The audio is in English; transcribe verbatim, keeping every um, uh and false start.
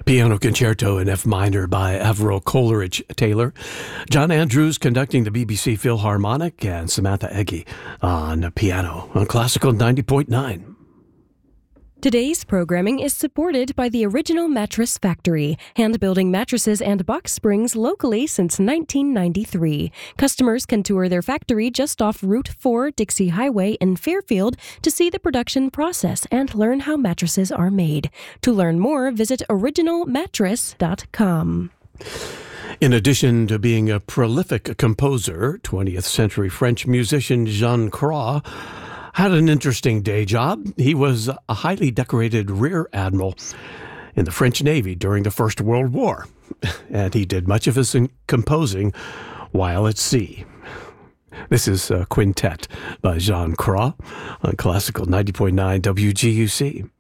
Piano Concerto in F minor by Avril Coleridge Taylor. John Andrews conducting the B B C Philharmonic, and Samantha Eggy on piano on Classical ninety point nine. Today's programming is supported by the Original Mattress Factory, hand-building mattresses and box springs locally since nineteen ninety-three. Customers can tour their factory just off Route four Dixie Highway in Fairfield to see the production process and learn how mattresses are made. To learn more, visit original mattress dot com. In addition to being a prolific composer, twentieth century French musician Jean Cros had an interesting day job. He was a highly decorated rear admiral in the French Navy during the First World War, and he did much of his composing while at sea. This is a Quintet by Jean Cros on Classical ninety point nine W G U C.